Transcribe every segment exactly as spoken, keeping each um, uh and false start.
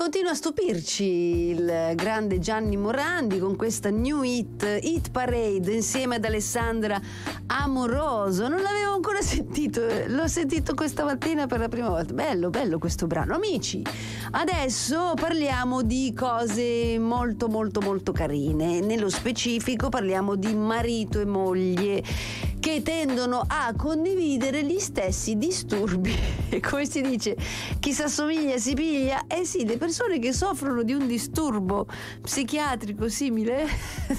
continua a stupirci il grande Gianni Morandi con questa new hit, Hit Parade, insieme ad Alessandra Amoroso. Non l'avevo ancora sentito, l'ho sentito questa mattina per la prima volta. Bello, bello questo brano. Amici, adesso parliamo di cose molto molto molto carine. Nello specifico parliamo di marito e moglie che tendono a condividere gli stessi disturbi. Come si dice, chi si assomiglia si piglia. Eh sì, le persone che soffrono di un disturbo psichiatrico simile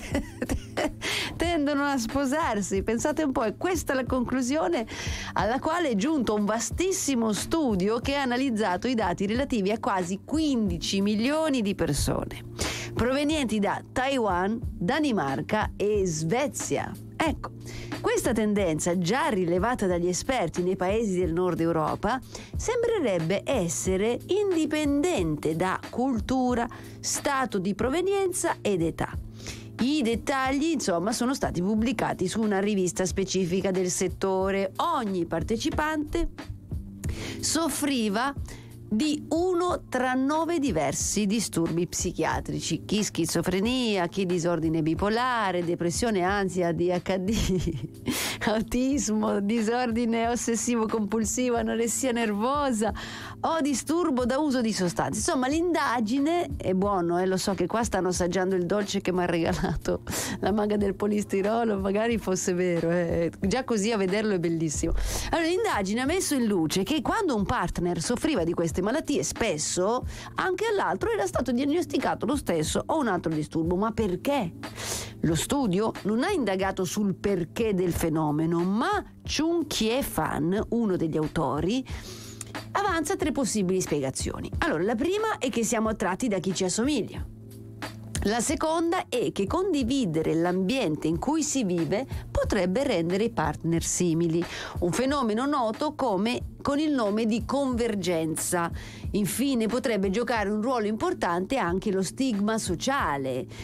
tendono a sposarsi. Pensate un po', e questa è la conclusione alla quale è giunto un vastissimo studio che ha analizzato i dati relativi a quasi quindici milioni di persone provenienti da Taiwan, Danimarca e Svezia. Ecco, questa tendenza, già rilevata dagli esperti nei paesi del nord Europa, sembrerebbe essere indipendente da cultura, stato di provenienza ed età. I dettagli, insomma, sono stati pubblicati su una rivista specifica del settore. Ogni partecipante soffriva di uno tra nove diversi disturbi psichiatrici: chi schizofrenia, chi disordine bipolare, depressione, ansia, D H D, autismo, disordine ossessivo compulsivo, anoressia nervosa o disturbo da uso di sostanze. Insomma, l'indagine è buono, eh, lo so che qua stanno assaggiando il dolce che mi ha regalato la maga del polistirolo, magari fosse vero, eh. Già così a vederlo è bellissimo. Allora, l'indagine ha messo in luce che quando un partner soffriva di queste malattie, spesso anche all'altro era stato diagnosticato lo stesso o un altro disturbo. Ma perché? Lo studio non ha indagato sul perché del fenomeno, ma Chung Kie Fan, uno degli autori, avanza tre possibili spiegazioni. Allora, la prima è che siamo attratti da chi ci assomiglia. La seconda è che condividere l'ambiente in cui si vive potrebbe rendere i partner simili, un fenomeno noto come con il nome di convergenza. Infine, potrebbe giocare un ruolo importante anche lo stigma sociale,